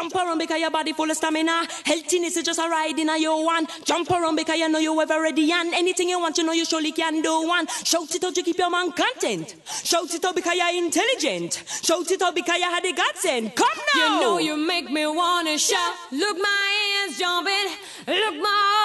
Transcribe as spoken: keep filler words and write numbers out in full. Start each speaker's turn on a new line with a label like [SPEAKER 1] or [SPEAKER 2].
[SPEAKER 1] Jump around because your body full of stamina. Healthiness is just a ride in a you one. Jump around because you know you ever ready and anything you want you know you surely can do one. Shout it out to keep your man content. Shout it out because you're intelligent. Shout it out because you had the godsend. Come now.
[SPEAKER 2] You know you make me wanna shout. Look my hands jumping. Look my